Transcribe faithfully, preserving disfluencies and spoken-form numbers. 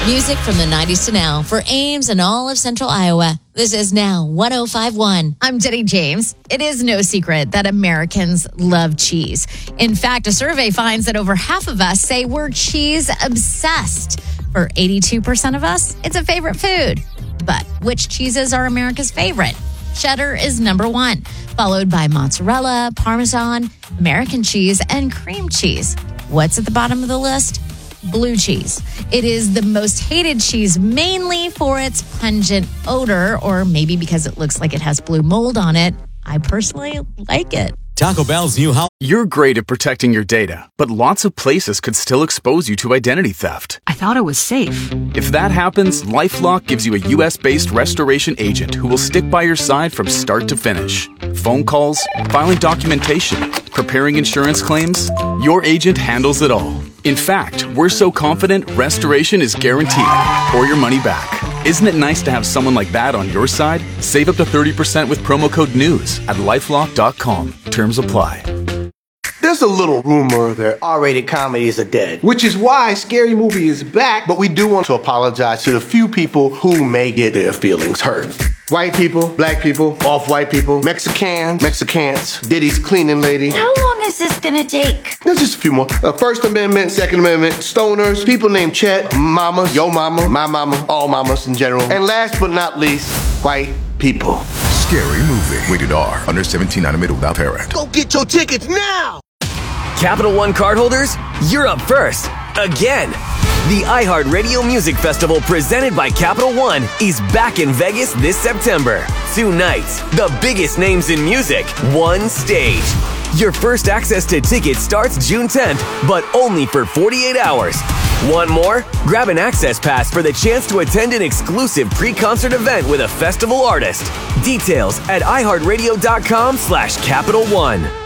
Music from the nineties to now for Ames and all of Central Iowa. This is Now one oh five point one. I'm Jenny James. It is no secret that Americans love cheese. In fact, a survey finds that over half of us say we're cheese obsessed. For eighty-two percent of us, it's a favorite food. But which cheeses are America's favorite? Cheddar is number one, followed by mozzarella, Parmesan, American cheese, and cream cheese. What's at the bottom of the list? Blue cheese. It is the most hated cheese mainly for its pungent odor, or maybe because it looks like it has blue mold on it. I personally like it. Taco Bell's new house. You're great at protecting your data, but lots of places could still expose you to identity theft. I thought it was safe. If that happens, LifeLock gives you a U S-based restoration agent who will stick by your side from start to finish. Phone calls, filing documentation, preparing insurance claims, your agent handles it all. In fact, we're so confident restoration is guaranteed or your money back. Isn't it nice to have someone like that on your side? Save up to thirty percent with promo code NEWS at lifelock dot com. Terms apply. There's a little rumor that R-rated comedies are dead, which is why Scary Movie is back, but we do want to apologize to the few people who may get their feelings hurt. White people, black people, off-white people, Mexicans, Mexicans, Diddy's cleaning lady. How long is this gonna take? There's just a few more. Uh, First Amendment, Second Amendment, stoners, people named Chet, mama, yo mama, my mama, all mamas in general. And last but not least, white people. Scary Movie. Rated R. Under seventeen, not admitted without parent. Go get your tickets now! Capital One cardholders, you're up first. Again. The iHeartRadio Music Festival presented by Capital One is back in Vegas this September. Two nights, the biggest names in music, one stage. Your first access to tickets starts June tenth, but only for forty-eight hours. Want more? Grab an access pass for the chance to attend an exclusive pre-concert event with a festival artist. Details at iHeartRadio.com slash Capital One.